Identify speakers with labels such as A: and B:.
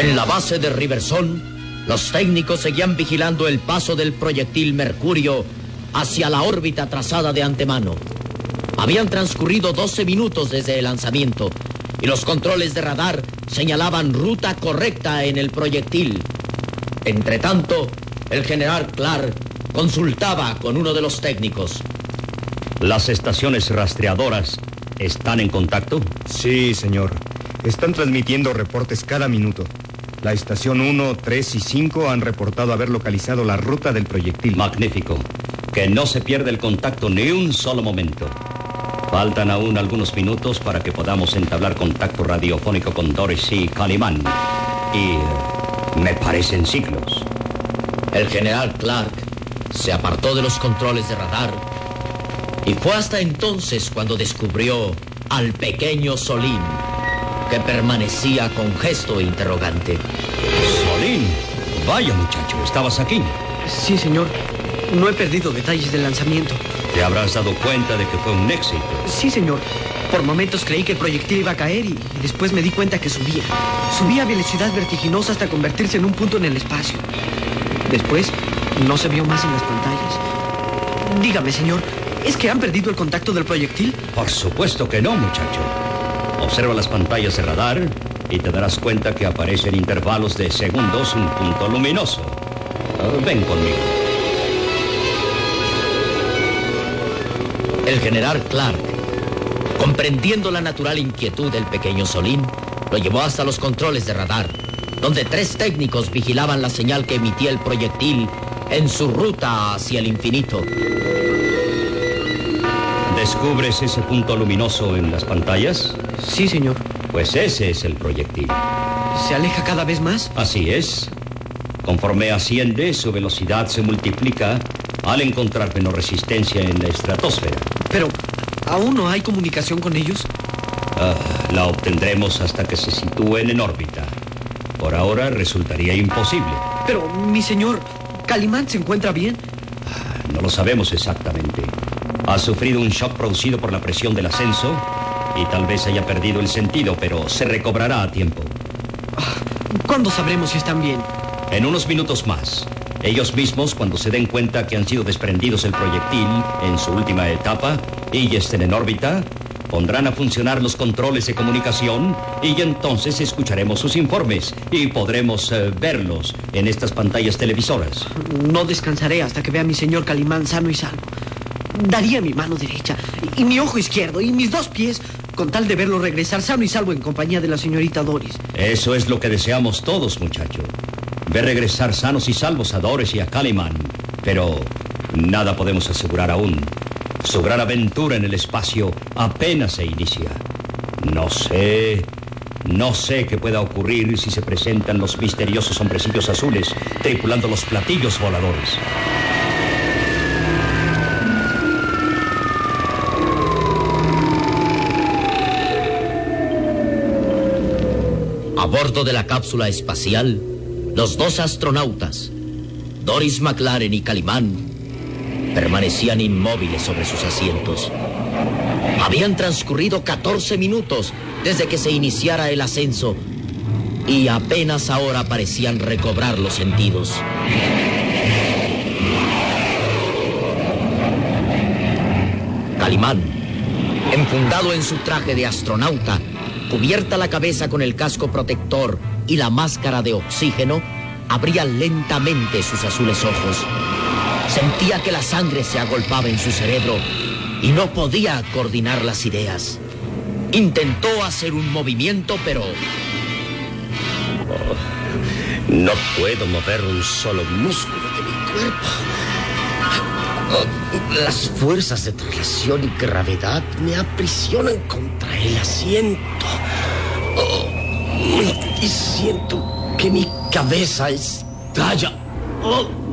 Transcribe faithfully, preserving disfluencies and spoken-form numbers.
A: En la base de Riversón, los técnicos seguían vigilando el paso del proyectil Mercurio hacia la órbita trazada de antemano. Habían transcurrido doce minutos desde el lanzamiento y los controles de radar señalaban ruta correcta en el proyectil. Entretanto, el general Clark consultaba con uno de los técnicos.
B: ¿Las estaciones rastreadoras están en contacto?
C: Sí, señor. Están transmitiendo reportes cada minuto. La estación uno, tres y cinco han reportado haber localizado la ruta del proyectil.
B: Magnífico. Que no se pierda el contacto ni un solo momento. Faltan aún algunos minutos para que podamos entablar contacto radiofónico con Doris y Calimán. Y uh, me parecen siglos.
A: El general Clark se apartó de los controles de radar y fue hasta entonces cuando descubrió al pequeño Solín, que permanecía con gesto interrogante.
B: Solín, vaya muchacho, ¿estabas aquí?
D: Sí, señor. No he perdido detalles del lanzamiento.
B: ¿Te habrás dado cuenta de que fue un éxito?
D: Sí, señor. Por momentos creí que el proyectil iba a caer y, y después me di cuenta que subía. Subía a velocidad vertiginosa hasta convertirse en un punto en el espacio. Después, no se vio más en las pantallas. Dígame, señor, ¿es que han perdido el contacto del proyectil?
B: Por supuesto que no, muchacho. Observa las pantallas de radar y te darás cuenta que aparece en intervalos de segundos un punto luminoso. Uh, ven conmigo.
A: El general Clark, comprendiendo la natural inquietud del pequeño Solín, lo llevó hasta los controles de radar, donde tres técnicos vigilaban la señal que emitía el proyectil en su ruta hacia el infinito.
B: ¿Descubres ese punto luminoso en las pantallas?
D: Sí, señor.
B: Pues ese es el proyectil.
D: ¿Se aleja cada vez más?
B: Así es. Conforme asciende, su velocidad se multiplica al encontrar menos resistencia en la estratosfera.
D: Pero, ¿aún no hay comunicación con ellos?
B: Uh, la obtendremos hasta que se sitúen en órbita. Por ahora resultaría imposible.
D: Pero, mi señor, ¿Calimán se encuentra bien?
B: Uh, no lo sabemos exactamente. Ha sufrido un shock producido por la presión del ascenso y tal vez haya perdido el sentido, pero se recobrará a tiempo.
D: ¿Cuándo sabremos si están bien?
B: En unos minutos más. Ellos mismos, cuando se den cuenta que han sido desprendidos el proyectil en su última etapa y ya estén en órbita, pondrán a funcionar los controles de comunicación y entonces escucharemos sus informes y podremos uh, verlos en estas pantallas televisoras.
D: No descansaré hasta que vea a mi señor Calimán sano y salvo. Daría mi mano derecha y mi ojo izquierdo y mis dos pies con tal de verlo regresar sano y salvo en compañía de la señorita Doris.
B: Eso es lo que deseamos todos, muchacho. Ver regresar sanos y salvos a Doris y a Calimán. Pero nada podemos asegurar aún. Su gran aventura en el espacio apenas se inicia. No sé... No sé qué pueda ocurrir si se presentan los misteriosos hombrecillos azules tripulando los platillos voladores.
A: A bordo de la cápsula espacial, los dos astronautas, Doris McLaren y Calimán, permanecían inmóviles sobre sus asientos. Habían transcurrido catorce minutos desde que se iniciara el ascenso y apenas ahora parecían recobrar los sentidos. Calimán, enfundado en su traje de astronauta, cubierta la cabeza con el casco protector y la máscara de oxígeno, abría lentamente sus azules ojos. Sentía que la sangre se agolpaba en su cerebro y no podía coordinar las ideas. Intentó hacer un movimiento, pero...
E: Oh, no puedo mover un solo músculo de mi cuerpo. Oh, las fuerzas de traslación y gravedad me aprisionan contra el asiento. Oh, y siento que mi cabeza estalla. Oh.